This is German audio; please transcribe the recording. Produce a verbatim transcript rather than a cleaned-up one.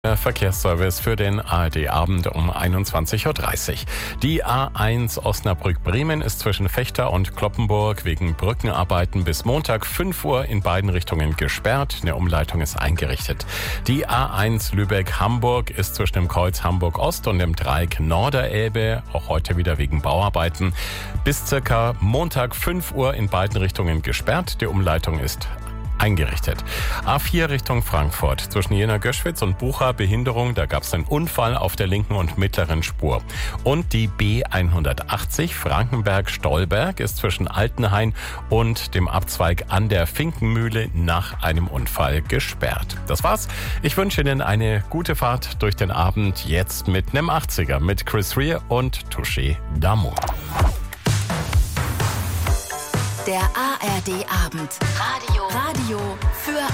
Der Verkehrsservice für den A R D-Abend um einundzwanzig Uhr dreißig. Die A eins Osnabrück-Bremen ist zwischen Vechta und Cloppenburg wegen Brückenarbeiten bis Montag fünf Uhr in beiden Richtungen gesperrt. Eine Umleitung ist eingerichtet. Die A eins Lübeck-Hamburg ist zwischen dem Kreuz Hamburg-Ost und dem Dreieck Norderelbe, auch heute wieder wegen Bauarbeiten, bis circa Montag fünf Uhr in beiden Richtungen gesperrt. Die Umleitung ist eingerichtet. A vier Richtung Frankfurt. Zwischen Jena-Göschwitz und Bucha Behinderung. Da gab es einen Unfall auf der linken und mittleren Spur. Und die B hundertachtzig Frankenberg-Stolberg ist zwischen Altenhain und dem Abzweig an der Finkenmühle nach einem Unfall gesperrt. Das war's. Ich wünsche Ihnen eine gute Fahrt durch den Abend. Jetzt mit einem achtziger mit Chris Rea und Touché d'amour. Der A R D-Abend. Radio. Radio für